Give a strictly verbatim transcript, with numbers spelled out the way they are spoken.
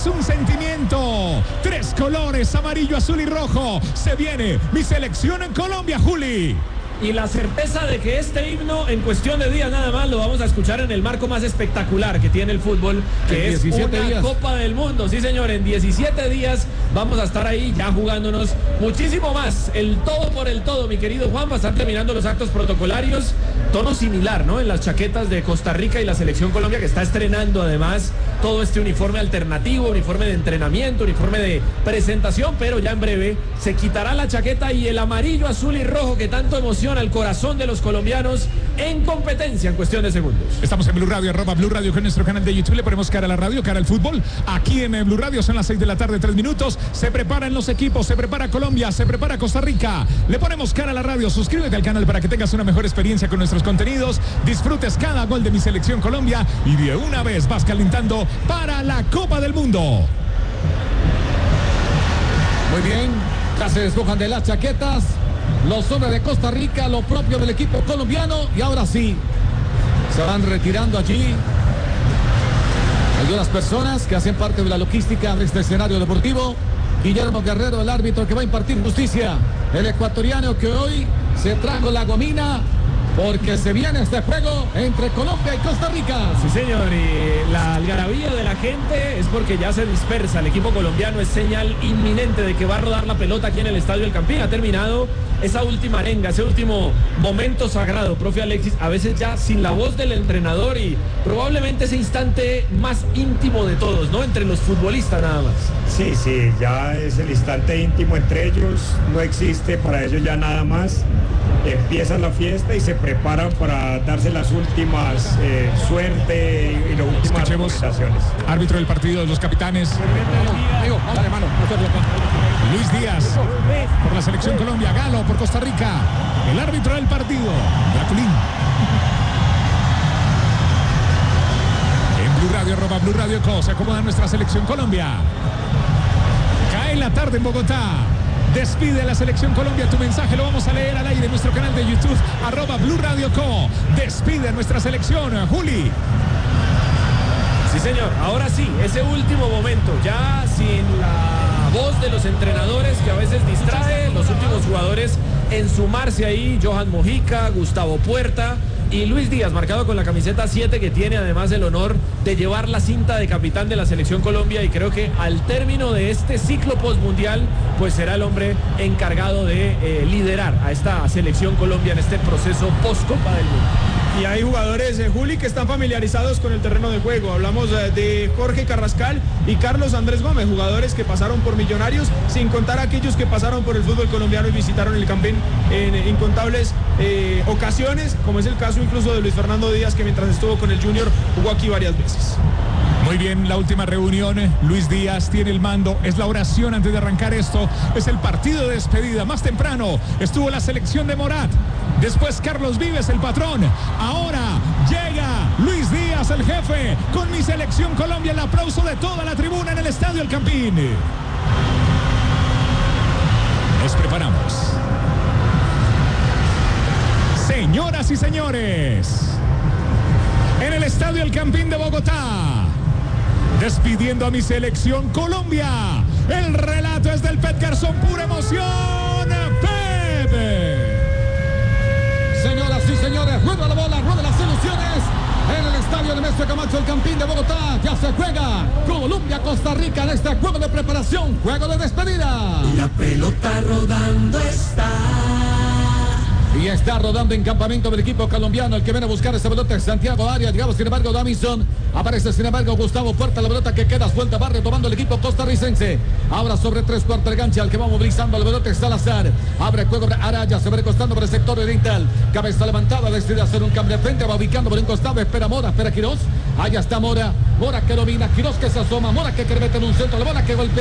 un sentimiento. Tres colores, amarillo, azul y rojo. Se viene mi selección en Colombia, Juli. Y la certeza de que este himno en cuestión de días nada más lo vamos a escuchar en el marco más espectacular que tiene el fútbol, que es una días. Copa del Mundo. Sí, señor, en diecisiete días vamos a estar ahí ya jugándonos muchísimo más. El todo por el todo, mi querido Juan. Va a estar terminando los actos protocolarios. Tono similar, ¿no? En las chaquetas de Costa Rica y la Selección Colombia, que está estrenando además todo este uniforme alternativo, uniforme de entrenamiento, uniforme de presentación, pero ya en breve se quitará la chaqueta y el amarillo, azul y rojo que tanto emociona al corazón de los colombianos en competencia en cuestión de segundos. Estamos en Blue Radio, arroba Blue Radio con nuestro canal de YouTube. Le ponemos cara a la radio, cara al fútbol. Aquí en Blue Radio son las seis de la tarde, tres minutos. Se preparan los equipos, se prepara Colombia, se prepara Costa Rica. Le ponemos cara a la radio. Suscríbete al canal para que tengas una mejor experiencia con nuestros contenidos. Disfrutes cada gol de mi selección Colombia y de una vez vas calentando para la Copa del Mundo. Muy bien, ya se despojan de las chaquetas los hombres de Costa Rica, lo propio del equipo colombiano, y ahora sí se van retirando allí algunas personas que hacen parte de la logística de este escenario deportivo. Guillermo Guerrero, el árbitro que va a impartir justicia, el ecuatoriano que hoy se trajo la gomina porque se viene este juego entre Colombia y Costa Rica. Sí, señor, y la algarabía de la gente es porque ya se dispersa. El equipo colombiano es señal inminente de que va a rodar la pelota aquí en el Estadio El Campín. Ha terminado esa última arenga, ese último momento sagrado, profe Alexis, a veces ya sin la voz del entrenador y probablemente ese instante más íntimo de todos, ¿no? Entre los futbolistas nada más. Sí, sí, ya es el instante íntimo entre ellos, no existe para ellos ya nada más. Empieza la fiesta y se preparan para darse las últimas eh, suerte y, y las últimas recomendaciones. Árbitro del partido de los capitanes. Amigo, dale, mano. Luis Díaz por la selección Colombia, Galo por Costa Rica. El árbitro del partido, Jacqueline. En Blue Radio, arroba Blue Radio Co, se acomoda nuestra selección Colombia. Cae la tarde en Bogotá. Despide la selección Colombia, tu mensaje lo vamos a leer al aire en nuestro canal de YouTube, arroba Blue Radio Co. Despide nuestra selección, Juli. Sí, señor, ahora sí, ese último momento, ya sin la voz de los entrenadores que a veces distrae, los últimos jugadores en sumarse ahí, Johan Mojica, Gustavo Puerta y Luis Díaz, marcado con la camiseta siete, que tiene además el honor de llevar la cinta de capitán de la selección Colombia, y creo que al término de este ciclo postmundial pues será el hombre encargado de eh, liderar a esta selección Colombia en este proceso post-Copa del Mundo. Y hay jugadores, eh, Juli, que están familiarizados con el terreno de juego. Hablamos eh, de Jorge Carrascal y Carlos Andrés Gómez, jugadores que pasaron por Millonarios, sin contar aquellos que pasaron por el fútbol colombiano y visitaron el Campín en incontables eh, ocasiones, como es el caso incluso de Luis Fernando Díaz, que mientras estuvo con el Junior jugó aquí varias veces. Muy bien, la última reunión, Luis Díaz tiene el mando, es la oración antes de arrancar esto, es el partido de despedida. Más temprano estuvo la selección de Morat, después Carlos Vives, el patrón, ahora llega Luis Díaz, el jefe, con mi selección Colombia, el aplauso de toda la tribuna en el Estadio El Campín. Nos preparamos. Señoras y señores, en el Estadio El Campín de Bogotá, despidiendo a mi selección Colombia. El relato es del Pet Garzón, pura emoción. Pepe. Señoras y señores, rueda la bola, rueda las ilusiones. En el estadio de Mestre Camacho, El Campín de Bogotá, ya se juega Colombia-Costa Rica en este juego de preparación, juego de despedida. La pelota rodando está. Y está rodando en campamento del equipo colombiano. El que viene a buscar esa pelota es Santiago Arias. Llegamos sin embargo Damison. Aparece sin embargo Gustavo Puerta. La pelota que queda suelta, va retomando el equipo costarricense. Ahora sobre tres cuartos de cancha. El que va movilizando la pelota es Salazar. Abre el juego de Araya. Se va recostando por el sector oriental. Cabeza levantada. Decide hacer un cambio de frente. Va ubicando por un costado. Espera Mora. Espera Quirós. Allá está Mora. Mora que domina. Quirós que se asoma. Mora que quiere meter un centro. La bola que golpea.